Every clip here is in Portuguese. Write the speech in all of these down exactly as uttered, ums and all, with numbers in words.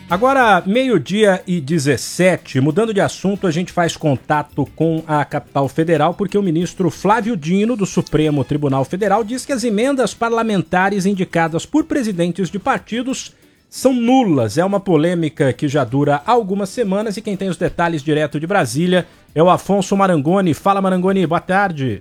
Agora, meio-dia e dezessete, mudando de assunto, a gente faz contato com a capital federal porque o ministro Flávio Dino, do Supremo Tribunal Federal, diz que as emendas parlamentares indicadas por presidentes de partidos são nulas. É uma polêmica que já dura algumas semanas e quem tem os detalhes direto de Brasília é o Afonso Marangoni. Fala, Marangoni, boa tarde.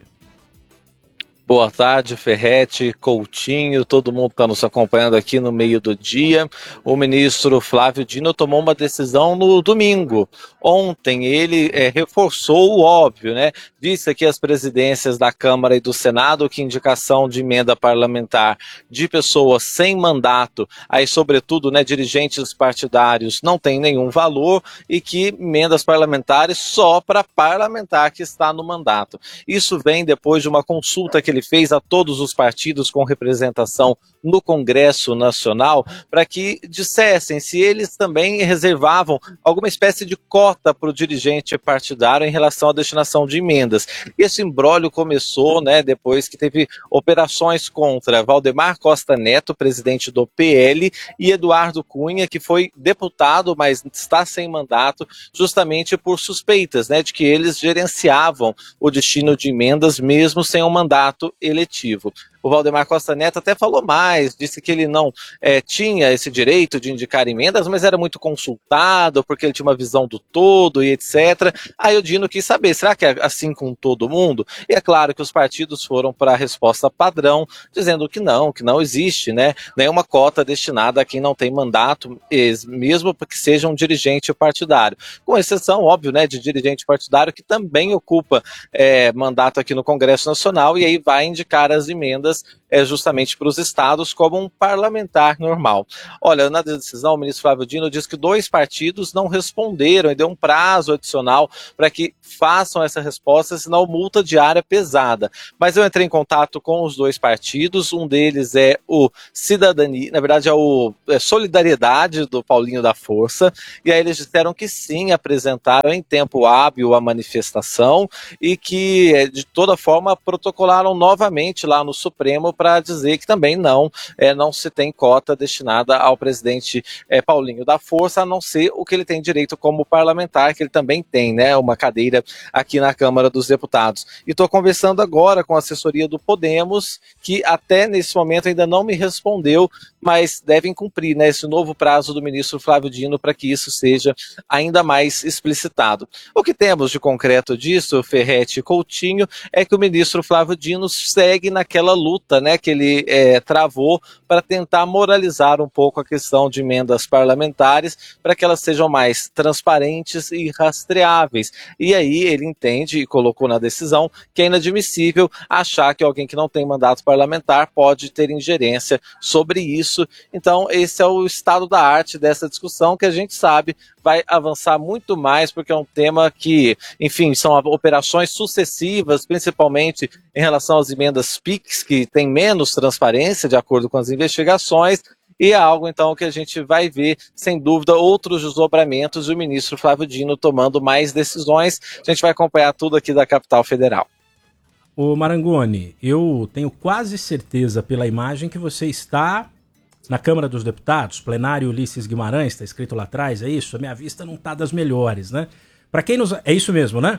Boa tarde, Ferretti, Coutinho, todo mundo está nos acompanhando aqui no meio do dia. O ministro Flávio Dino tomou uma decisão no domingo. Ontem ele é, reforçou o óbvio, né? Disse que as presidências da Câmara e do Senado que indicação de emenda parlamentar de pessoas sem mandato, aí sobretudo, né, dirigentes partidários, não tem nenhum valor e que emendas parlamentares só para parlamentar que está no mandato. Isso vem depois de uma consulta que ele fez a todos os partidos com representação no Congresso Nacional para que dissessem se eles também reservavam alguma espécie de cota para o dirigente partidário em relação à destinação de emendas. Esse imbróglio começou, né, depois que teve operações contra Valdemar Costa Neto, presidente do P L, e Eduardo Cunha, que foi deputado, mas está sem mandato, justamente por suspeitas, né, de que eles gerenciavam o destino de emendas mesmo sem um mandato eletivo. O Valdemar Costa Neto até falou mais, disse que ele não é, tinha esse direito de indicar emendas, mas era muito consultado, porque ele tinha uma visão do todo e etcétera. Aí o Dino quis saber, será que é assim com todo mundo? E é claro que os partidos foram para a resposta padrão, dizendo que não, que não existe, né, nenhuma cota destinada a quem não tem mandato, mesmo que seja um dirigente partidário. Com exceção, óbvio, né, de dirigente partidário que também ocupa é, mandato aqui no Congresso Nacional e aí vai indicar as emendas é justamente para os estados como um parlamentar normal. Olha, na decisão, o ministro Flávio Dino diz que dois partidos não responderam e deu um prazo adicional para que façam essa resposta, senão multa diária pesada. Mas eu entrei em contato com os dois partidos, um deles é o Cidadania, na verdade é o é Solidariedade do Paulinho da Força, e aí eles disseram que sim, apresentaram em tempo hábil a manifestação e que de toda forma protocolaram novamente lá no Supremo para dizer que também não, é, não se tem cota destinada ao presidente é, Paulinho da Força, a não ser o que ele tem direito como parlamentar, que ele também tem, né, uma cadeira aqui na Câmara dos Deputados. E estou conversando agora com a assessoria do Podemos, que até nesse momento ainda não me respondeu, mas devem cumprir, né, esse novo prazo do ministro Flávio Dino para que isso seja ainda mais explicitado. O que temos de concreto disso, Ferretti e Coutinho, é que o ministro Flávio Dino segue naquela luta, né, que ele é, travou para tentar moralizar um pouco a questão de emendas parlamentares para que elas sejam mais transparentes e rastreáveis. E aí ele entende e colocou na decisão que é inadmissível achar que alguém que não tem mandato parlamentar pode ter ingerência sobre isso. Então esse é o estado da arte dessa discussão, que a gente sabe vai avançar muito mais, porque é um tema que, enfim, são operações sucessivas, principalmente em relação às emendas P I Cs, que tem menos transparência, de acordo com as investigações, e é algo, então, que a gente vai ver, sem dúvida, outros desdobramentos, e o ministro Flávio Dino tomando mais decisões. A gente vai acompanhar tudo aqui da capital federal. Ô Marangoni, eu tenho quase certeza pela imagem que você está na Câmara dos Deputados, plenário Ulisses Guimarães, está escrito lá atrás, é isso? A minha vista não está das melhores, né? Para quem nos... É isso mesmo, né?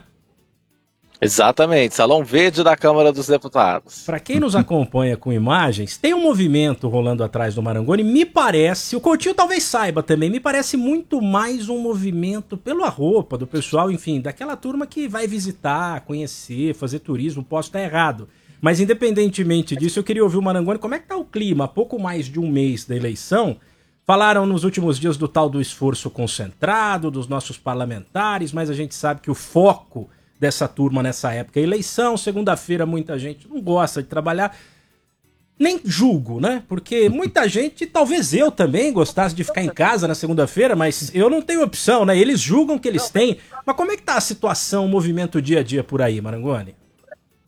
Exatamente, Salão Verde da Câmara dos Deputados. Para quem nos acompanha com imagens, tem um movimento rolando atrás do Marangoni, me parece, o Coutinho talvez saiba também, me parece muito mais um movimento pela roupa do pessoal, enfim, daquela turma que vai visitar, conhecer, fazer turismo, posso estar errado. Mas independentemente disso, eu queria ouvir o Marangoni, como é que tá o clima? Há pouco mais de um mês da eleição, falaram nos últimos dias do tal do esforço concentrado, dos nossos parlamentares, mas a gente sabe que o foco dessa turma nessa época é eleição, segunda-feira muita gente não gosta de trabalhar, nem julgo, né? Porque muita gente, talvez eu também gostasse de ficar em casa na segunda-feira, mas eu não tenho opção, né? Eles julgam que eles têm. Mas como é que tá a situação, o movimento dia a dia por aí, Marangoni?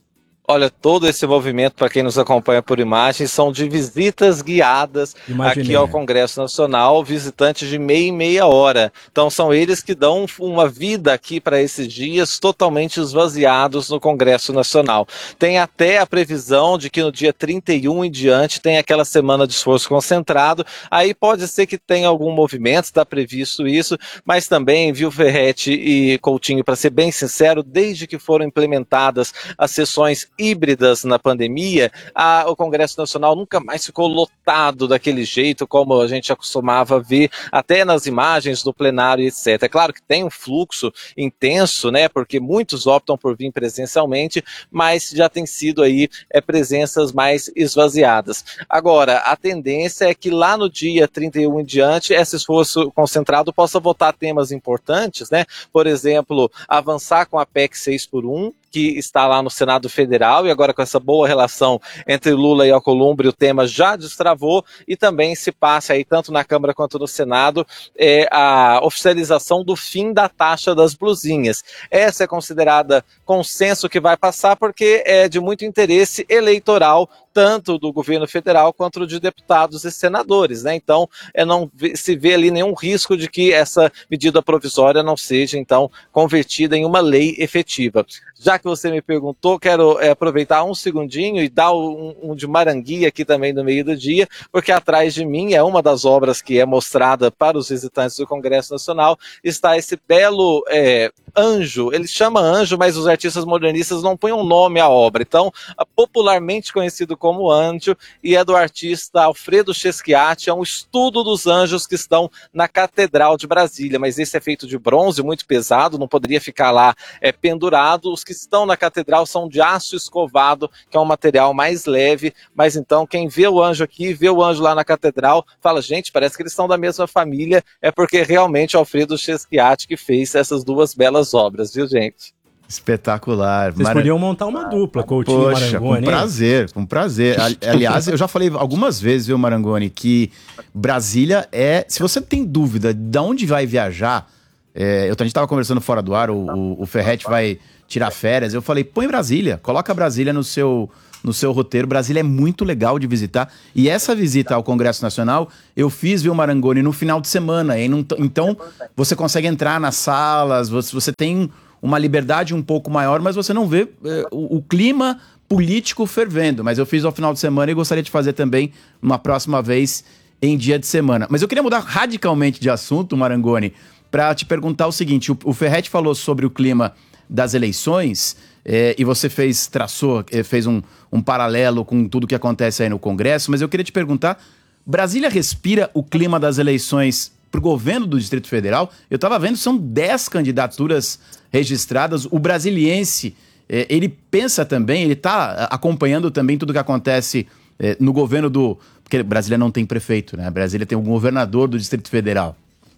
Olha, todo esse movimento, para quem nos acompanha por imagens, são de visitas guiadas Imaginei. aqui ao Congresso Nacional, visitantes de meia e meia hora. Então são eles que dão uma vida aqui para esses dias totalmente esvaziados no Congresso Nacional. Tem até a previsão de que no dia trinta e um em diante tem aquela semana de esforço concentrado, aí pode ser que tenha algum movimento, está previsto isso, mas também, viu, Ferretti e Coutinho, para ser bem sincero, desde que foram implementadas as sessões híbridas na pandemia, a, o Congresso Nacional nunca mais ficou lotado daquele jeito como a gente acostumava ver até nas imagens do plenário, etcétera. É claro que tem um fluxo intenso, né, porque muitos optam por vir presencialmente, mas já tem sido aí é, presenças mais esvaziadas. Agora, a tendência é que lá no dia trinta e um em diante, esse esforço concentrado possa votar temas importantes, né, por exemplo, avançar com a P E C seis por um, que está lá no Senado Federal, e agora com essa boa relação entre Lula e Alcolumbre, o tema já destravou, e também se passa aí, tanto na Câmara quanto no Senado, é, a oficialização do fim da taxa das blusinhas. Essa é considerada consenso que vai passar, porque é de muito interesse eleitoral, tanto do governo federal quanto de deputados e senadores, né? Então, é, não se vê ali nenhum risco de que essa medida provisória não seja, então, convertida em uma lei efetiva. Já que você me perguntou, quero é, aproveitar um segundinho e dar um, um de Marangui aqui também no meio do dia, porque atrás de mim é uma das obras que é mostrada para os visitantes do Congresso Nacional, está esse belo é, anjo. Ele chama anjo, mas os artistas modernistas não põem um nome à obra. Então, popularmente conhecido como anjo, e é do artista Alfredo Cheschiatti, é um estudo dos anjos que estão na Catedral de Brasília, mas esse é feito de bronze, muito pesado, não poderia ficar lá é, pendurado. Os que estão na catedral são de aço escovado, que é um material mais leve, mas então quem vê o anjo aqui, vê o anjo lá na catedral, fala, gente, parece que eles são da mesma família, é porque realmente é Alfredo Cheschiatti que fez essas duas belas obras, viu, gente? Espetacular. Vocês Mara... podiam montar uma dupla, Coutinho e Marangoni. Com prazer, com prazer. Aliás, eu já falei algumas vezes, viu, Marangoni, que Brasília é... Se você tem dúvida de onde vai viajar, é, eu, a gente estava conversando fora do ar, o, o, o Ferretti vai tirar férias, eu falei, põe Brasília, coloca Brasília no seu, no seu roteiro. Brasília é muito legal de visitar, e essa visita ao Congresso Nacional eu fiz, viu, Marangoni, no final de semana, e não, então você consegue entrar nas salas, você, você tem uma liberdade um pouco maior, mas você não vê é, o, o clima político fervendo, mas eu fiz ao final de semana e gostaria de fazer também uma próxima vez em dia de semana. Mas eu queria mudar radicalmente de assunto, Marangoni, para te perguntar o seguinte, o, o Ferretti falou sobre o clima das eleições, é, e você fez, traçou, é, fez um, um paralelo com tudo que acontece aí no Congresso, mas eu queria te perguntar, Brasília respira o clima das eleições para o governo do Distrito Federal? Eu estava vendo, são dez candidaturas registradas, o brasiliense, é, ele pensa também, ele está acompanhando também tudo que acontece é, no governo do... Porque Brasília não tem prefeito, né? Brasília tem um governador do Distrito Federal.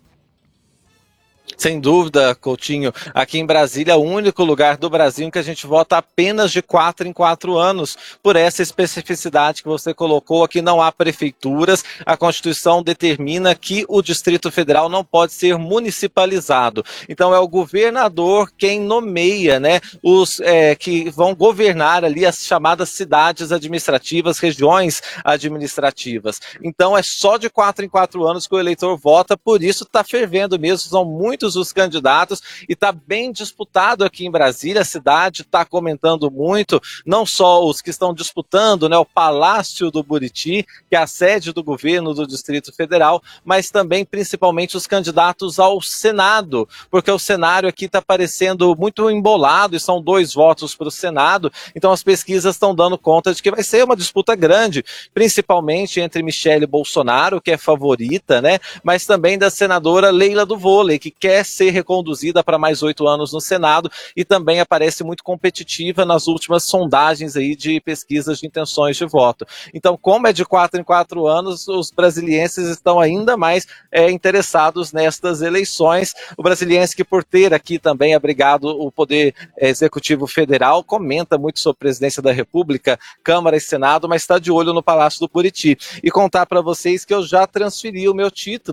Sem dúvida, Coutinho, aqui em Brasília é o único lugar do Brasil em que a gente vota apenas de quatro em quatro anos, por essa especificidade que você colocou. Aqui não há prefeituras, a Constituição determina que o Distrito Federal não pode ser municipalizado. Então é o governador quem nomeia, né, os é, que vão governar ali as chamadas cidades administrativas, regiões administrativas. Então é só de quatro em quatro anos que o eleitor vota, por isso está fervendo mesmo, são muitos os candidatos e está bem disputado aqui em Brasília. A cidade está comentando muito, não só os que estão disputando, né, o Palácio do Buriti, que é a sede do governo do Distrito Federal, mas também principalmente os candidatos ao Senado, porque o cenário aqui está parecendo muito embolado e são dois votos para o Senado, então as pesquisas estão dando conta de que vai ser uma disputa grande, principalmente entre Michele Bolsonaro, que é favorita, né, mas também da senadora Leila do Vôlei, que quer ser reconduzida para mais oito anos no Senado e também aparece muito competitiva nas últimas sondagens aí de pesquisas de intenções de voto. Então, como é de quatro em quatro anos, os brasilienses estão ainda mais é, interessados nestas eleições. O brasiliense, que por ter aqui também abrigado o Poder Executivo Federal, comenta muito sobre a presidência da República, Câmara e Senado, mas está de olho no Palácio do Buriti. E contar para vocês que eu já transferi o meu título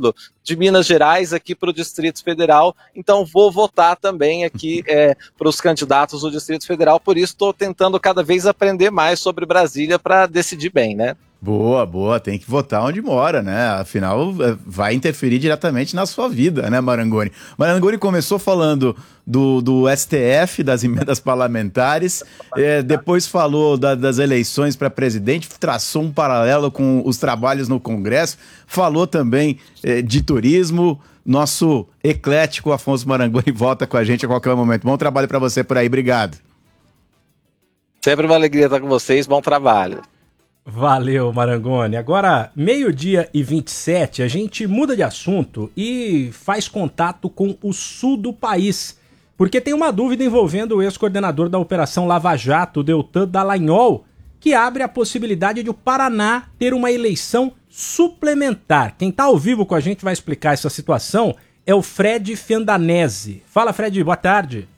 de Minas Gerais aqui para o Distrito Federal, então vou votar também aqui é, para os candidatos do Distrito Federal, por isso estou tentando cada vez aprender mais sobre Brasília para decidir bem, né? Boa, boa, tem que votar onde mora, né? Afinal, vai interferir diretamente na sua vida, né, Marangoni? Marangoni começou falando do, do S T F, das emendas parlamentares, é, depois falou da, das eleições para presidente, traçou um paralelo com os trabalhos no Congresso, falou também é, de turismo. Nosso eclético Afonso Marangoni volta com a gente a qualquer momento. Bom trabalho para você por aí, obrigado. Sempre uma alegria estar com vocês, bom trabalho. Valeu, Marangoni. Agora, meio-dia e vinte e sete, a gente muda de assunto e faz contato com o sul do país, porque tem uma dúvida envolvendo o ex-coordenador da Operação Lava Jato, Deltan Dallagnol, que abre a possibilidade de o Paraná ter uma eleição suplementar. Quem está ao vivo com a gente vai explicar essa situação é o Fred Fendanese. Fala, Fred, boa tarde.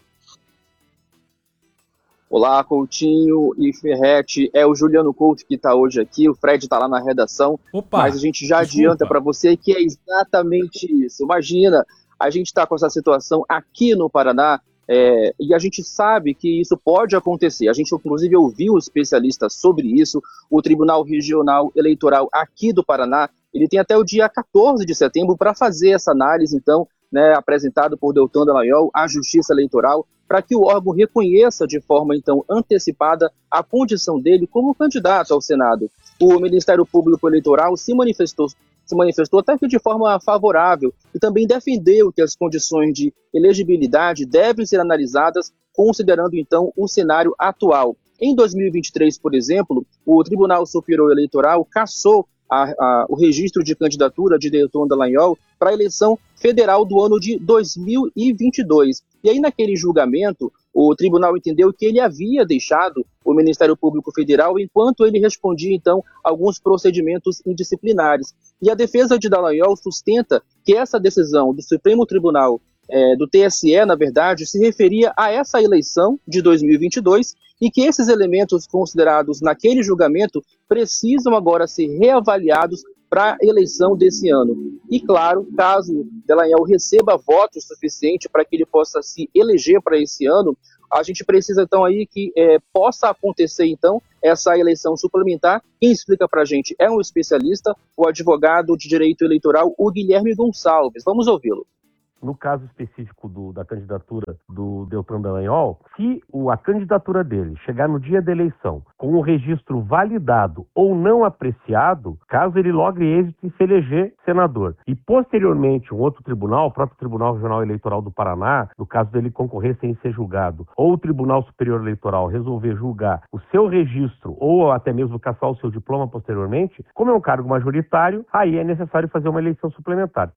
Olá, Coutinho e Ferretti, é o Juliano Couto que está hoje aqui, o Fred está lá na redação, Opa, mas a gente já desculpa. adianta para você que é exatamente isso. Imagina, a gente está com essa situação aqui no Paraná é, e a gente sabe que isso pode acontecer. A gente inclusive ouviu especialistas sobre isso, o Tribunal Regional Eleitoral aqui do Paraná, ele tem até o dia quatorze de setembro para fazer essa análise, então, né, apresentado por Deltan Dallagnol à Justiça Eleitoral, para que o órgão reconheça de forma, então, antecipada a condição dele como candidato ao Senado. O Ministério Público Eleitoral se manifestou, se manifestou até que de forma favorável e também defendeu que as condições de elegibilidade devem ser analisadas considerando, então, o cenário atual. Em dois mil e vinte e três, por exemplo, o Tribunal Superior Eleitoral cassou A, a, o registro de candidatura de Deltan Dallagnol para a eleição federal do ano de dois mil e vinte e dois. E aí, naquele julgamento, o tribunal entendeu que ele havia deixado o Ministério Público Federal enquanto ele respondia, então, alguns procedimentos indisciplinares. E a defesa de Dallagnol sustenta que essa decisão do Supremo Tribunal, é, do T S E, na verdade, se referia a essa eleição de dois mil e vinte e dois e que esses elementos considerados naquele julgamento precisam agora ser reavaliados para a eleição desse ano. E claro, caso Dallagnol receba votos suficientes para que ele possa se eleger para esse ano, a gente precisa então aí que é, possa acontecer então essa eleição suplementar. Quem explica para a gente é um especialista, o advogado de direito eleitoral, o Guilherme Gonçalves. Vamos ouvi-lo. No caso específico do, da candidatura do Deltan Dallagnol, se o, a candidatura dele chegar no dia da eleição com o registro validado ou não apreciado, caso ele logre êxito em se eleger senador, e posteriormente um outro tribunal, o próprio Tribunal Regional Eleitoral do Paraná, no caso dele concorrer sem ser julgado, ou o Tribunal Superior Eleitoral resolver julgar o seu registro ou até mesmo cassar o seu diploma posteriormente, como é um cargo majoritário, aí é necessário fazer uma eleição suplementar.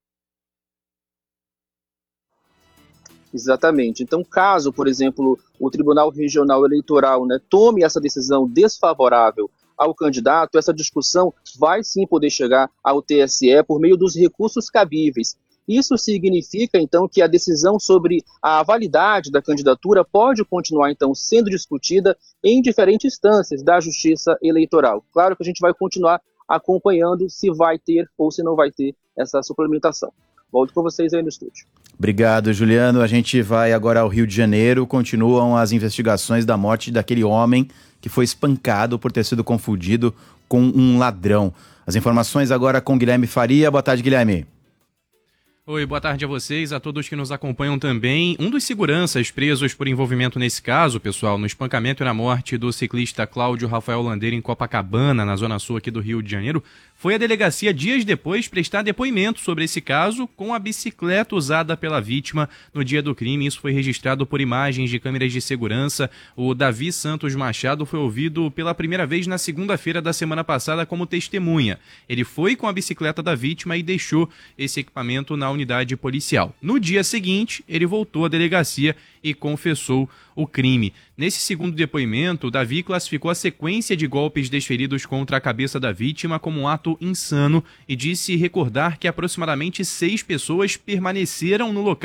Exatamente. Então, caso, por exemplo, o Tribunal Regional Eleitoral, né, tome essa decisão desfavorável ao candidato, essa discussão vai sim poder chegar ao T S E por meio dos recursos cabíveis. Isso significa, então, que a decisão sobre a validade da candidatura pode continuar, então, sendo discutida em diferentes instâncias da Justiça Eleitoral. Claro que a gente vai continuar acompanhando se vai ter ou se não vai ter essa suplementação. Volto com vocês aí no estúdio. Obrigado, Juliano. A gente vai agora ao Rio de Janeiro. Continuam as investigações da morte daquele homem que foi espancado por ter sido confundido com um ladrão. As informações agora com Guilherme Faria. Boa tarde, Guilherme. Oi, boa tarde a vocês, a todos que nos acompanham também. Um dos seguranças presos por envolvimento nesse caso, pessoal, no espancamento e na morte do ciclista Cláudio Rafael Landeira em Copacabana, na zona sul aqui do Rio de Janeiro, foi à delegacia dias depois prestar depoimento sobre esse caso com a bicicleta usada pela vítima no dia do crime. Isso foi registrado por imagens de câmeras de segurança. O Davi Santos Machado foi ouvido pela primeira vez na segunda-feira da semana passada como testemunha. Ele foi com a bicicleta da vítima e deixou esse equipamento na unidade policial. No dia seguinte, ele voltou à delegacia e confessou o crime. Nesse segundo depoimento, Davi classificou a sequência de golpes desferidos contra a cabeça da vítima como um ato insano e disse recordar que aproximadamente seis pessoas permaneceram no local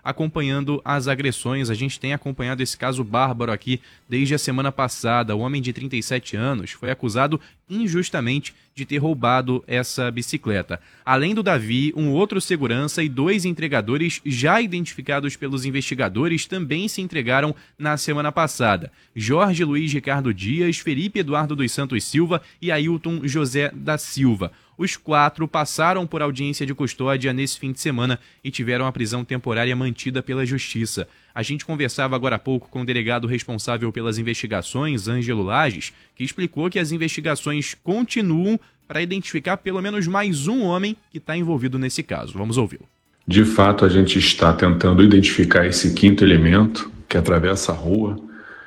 acompanhando as agressões. A gente tem acompanhado esse caso bárbaro aqui desde a semana passada. O homem de trinta e sete anos foi acusado injustamente de ter roubado essa bicicleta. Além do Davi, um outro segurança e dois entregadores já identificados pelos investigadores também se entregaram na semana passada. Jorge Luiz Ricardo Dias, Felipe Eduardo dos Santos Silva e Ailton José da Silva. Os quatro passaram por audiência de custódia nesse fim de semana e tiveram a prisão temporária mantida pela Justiça. A gente conversava agora há pouco com o delegado responsável pelas investigações, Ângelo Lages, que explicou que as investigações continuam para identificar pelo menos mais um homem que está envolvido nesse caso. Vamos ouvi-lo. De fato, a gente está tentando identificar esse quinto elemento que atravessa a rua,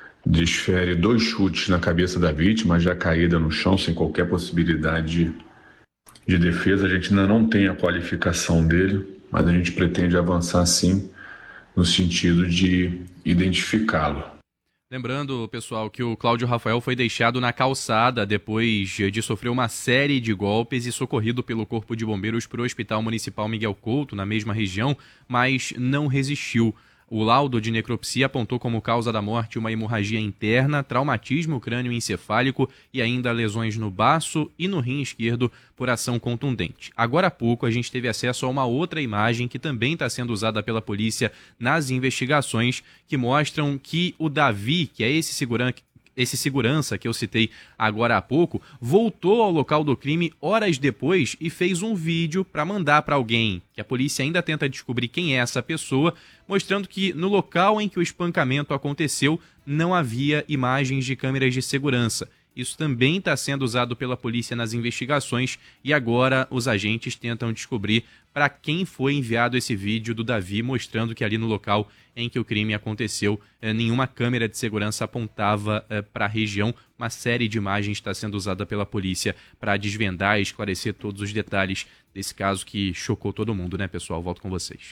desfere dois chutes na cabeça da vítima, já caída no chão, sem qualquer possibilidade de, de defesa. A gente ainda não tem a qualificação dele, mas a gente pretende avançar sim no sentido de identificá-lo. Lembrando, pessoal, que o Cláudio Rafael foi deixado na calçada depois de sofrer uma série de golpes e socorrido pelo Corpo de Bombeiros para o Hospital Municipal Miguel Couto, na mesma região, mas não resistiu. O laudo de necropsia apontou como causa da morte uma hemorragia interna, traumatismo crânioencefálico e ainda lesões no baço e no rim esquerdo por ação contundente. Agora há pouco a gente teve acesso a uma outra imagem que também está sendo usada pela polícia nas investigações, que mostram que o Davi, que é esse segurança Esse segurança que eu citei agora há pouco, voltou ao local do crime horas depois e fez um vídeo para mandar para alguém, que a polícia ainda tenta descobrir quem é essa pessoa, mostrando que no local em que o espancamento aconteceu não havia imagens de câmeras de segurança. Isso também está sendo usado pela polícia nas investigações e agora os agentes tentam descobrir para quem foi enviado esse vídeo do Davi, mostrando que ali no local em que o crime aconteceu, eh, nenhuma câmera de segurança apontava eh, para a região. Uma série de imagens está sendo usada pela polícia para desvendar e esclarecer todos os detalhes desse caso que chocou todo mundo, né, pessoal? Volto com vocês.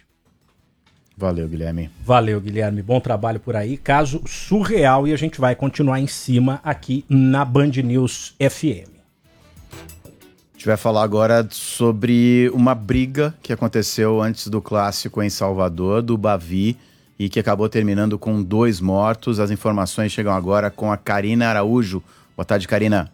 Valeu, Guilherme. Valeu, Guilherme. Bom trabalho por aí. Caso surreal e a gente vai continuar em cima aqui na Band News F M. A gente vai falar agora sobre uma briga que aconteceu antes do clássico em Salvador, do Bavi, e que acabou terminando com dois mortos. As informações chegam agora com a Karina Araújo. Boa tarde, Karina.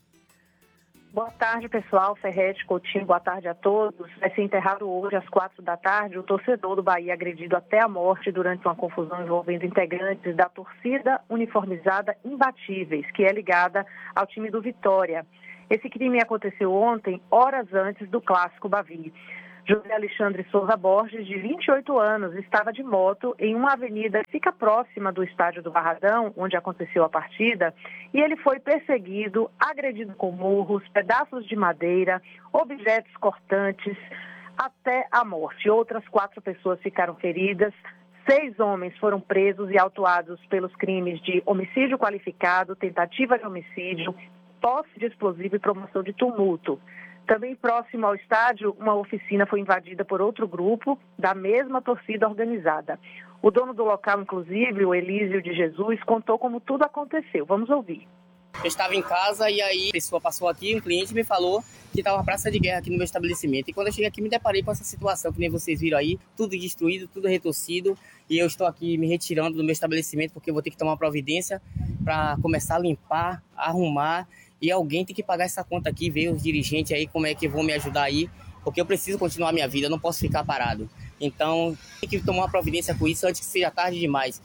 Boa tarde, pessoal. Ferretti, Coutinho, boa tarde a todos. Vai ser enterrado hoje, às quatro da tarde, o torcedor do Bahia agredido até a morte durante uma confusão envolvendo integrantes da torcida uniformizada Imbatíveis, que é ligada ao time do Vitória. Esse crime aconteceu ontem, horas antes do clássico Bavi. José Alexandre Souza Borges, de vinte e oito anos, estava de moto em uma avenida que fica próxima do estádio do Barradão, onde aconteceu a partida, e ele foi perseguido, agredido com murros, pedaços de madeira, objetos cortantes, até a morte. Outras quatro pessoas ficaram feridas, seis homens foram presos e autuados pelos crimes de homicídio qualificado, tentativa de homicídio, posse de explosivo e promoção de tumulto. Também próximo ao estádio, uma oficina foi invadida por outro grupo da mesma torcida organizada. O dono do local, inclusive, o Elísio de Jesus, contou como tudo aconteceu. Vamos ouvir. Eu estava em casa e aí a pessoa passou aqui, um cliente me falou que estava uma praça de guerra aqui no meu estabelecimento. E quando eu cheguei aqui, me deparei com essa situação, que nem vocês viram aí, tudo destruído, tudo retorcido. E eu estou aqui me retirando do meu estabelecimento porque eu vou ter que tomar uma providência para começar a limpar, arrumar. E alguém tem que pagar essa conta aqui, ver os dirigentes aí, como é que vão me ajudar aí, porque eu preciso continuar a minha vida, eu não posso ficar parado. Então, tem que tomar uma providência com isso antes que seja tarde demais.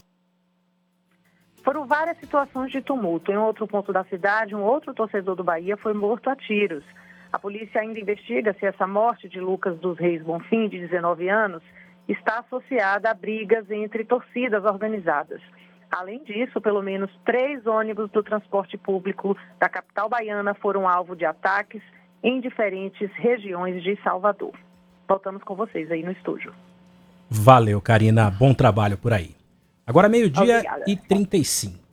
Foram várias situações de tumulto. Em outro ponto da cidade, um outro torcedor do Bahia foi morto a tiros. A polícia ainda investiga se essa morte de Lucas dos Reis Bonfim, de dezenove anos, está associada a brigas entre torcidas organizadas. Além disso, pelo menos três ônibus do transporte público da capital baiana foram alvo de ataques em diferentes regiões de Salvador. Voltamos com vocês aí no estúdio. Valeu, Karina. Bom trabalho por aí. Agora meio-dia Obrigada. E trinta e cinco.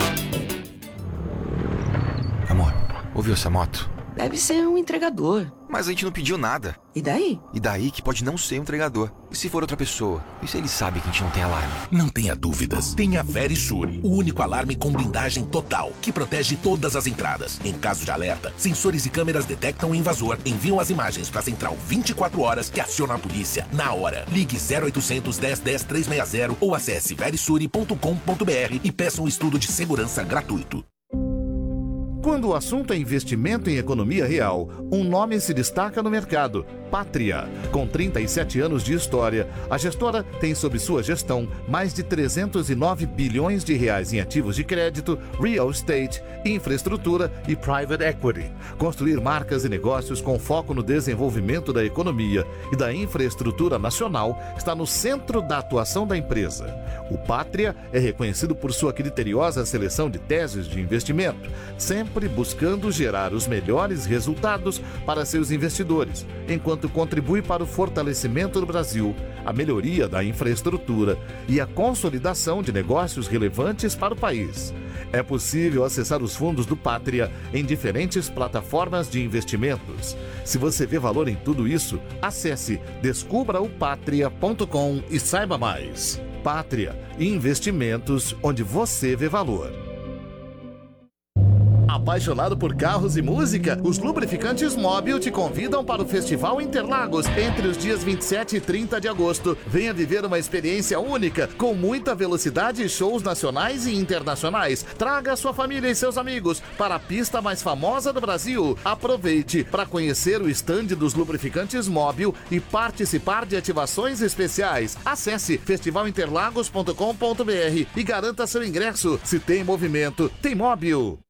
Amor, ouviu essa moto? Deve ser um entregador. Mas a gente não pediu nada. E daí? E daí que pode não ser o entregador. E se for outra pessoa? E se ele sabe que a gente não tem alarme? Não tenha dúvidas. Tenha Verisure, o único alarme com blindagem total, que protege todas as entradas. Em caso de alerta, sensores e câmeras detectam o invasor, enviam as imagens para a central vinte e quatro horas, que aciona a polícia na hora. Ligue zero oitocentos, dez, dez, trezentos e sessenta ou acesse verisure ponto com ponto br e peça um estudo de segurança gratuito. Quando o assunto é investimento em economia real, um nome se destaca no mercado: Pátria. Com trinta e sete anos de história, a gestora tem sob sua gestão mais de trezentos e nove bilhões de reais em ativos de crédito, real estate, infraestrutura e private equity. Construir marcas e negócios com foco no desenvolvimento da economia e da infraestrutura nacional está no centro da atuação da empresa. O Pátria é reconhecido por sua criteriosa seleção de teses de investimento, sempre buscando gerar os melhores resultados para seus investidores, enquanto contribui para o fortalecimento do Brasil, a melhoria da infraestrutura e a consolidação de negócios relevantes para o país. É possível acessar os fundos do Pátria em diferentes plataformas de investimentos. Se você vê valor em tudo isso, acesse descubra o patria ponto com e saiba mais. Pátria, investimentos onde você vê valor. Apaixonado por carros e música? Os Lubrificantes Móbil te convidam para o Festival Interlagos entre os dias vinte e sete e trinta de agosto. Venha viver uma experiência única, com muita velocidade e shows nacionais e internacionais. Traga sua família e seus amigos para a pista mais famosa do Brasil. Aproveite para conhecer o estande dos Lubrificantes Móbil e participar de ativações especiais. Acesse festival interlagos ponto com ponto br e garanta seu ingresso. Se tem movimento, tem Móbil.